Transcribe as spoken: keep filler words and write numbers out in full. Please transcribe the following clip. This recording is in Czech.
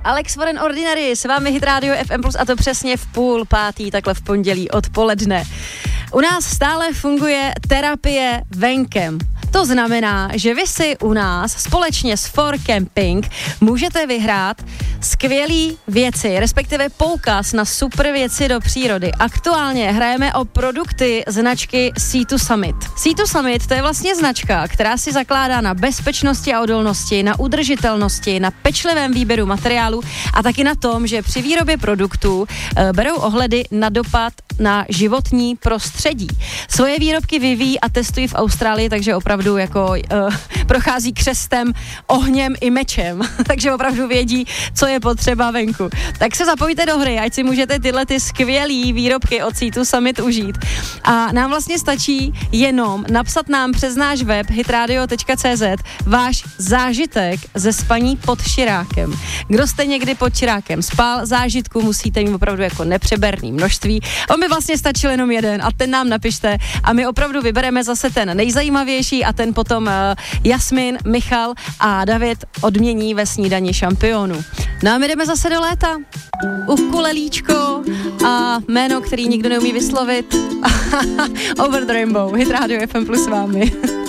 Alex Warren Ordinary, s vámi Hit Radio F M plus, a to přesně v půl pátý, takhle v pondělí odpoledne. U nás stále funguje terapie venkem. To znamená, že vy si u nás společně s For Camping můžete vyhrát skvělý věci, respektive poukaz na super věci do přírody. Aktuálně hrajeme o produkty značky Sea to Summit. Sea to Summit, to je vlastně značka, která si zakládá na bezpečnosti a odolnosti, na udržitelnosti, na pečlivém výběru materiálu a taky na tom, že při výrobě produktů e, berou ohledy na dopad na životní prostředí. Svoje výrobky vyvíjí a testují v Austrálii, takže opravdu jako uh, prochází křestem, ohněm i mečem, takže opravdu vědí, co je potřeba venku. Tak se zapojte do hry, ať si můžete tyhle ty skvělý výrobky od Sea to Summit užít. A nám vlastně stačí jenom napsat nám přes náš web hitradio tečka cé zet váš zážitek ze spaní pod širákem. Kdo jste někdy pod širákem spal, zážitku musíte mít opravdu jako nepřeberný množství. On by vlastně stačil jenom jeden a ten nám napište a my opravdu vybereme zase ten nejzajímavější a ten potom uh, Jasmin, Michal a David odmění ve snídani šampionů. No a my jdeme zase do léta. Ukulelíčko a jméno, který nikdo neumí vyslovit. Over the Rainbow. Hit Radio F M plus s vámi.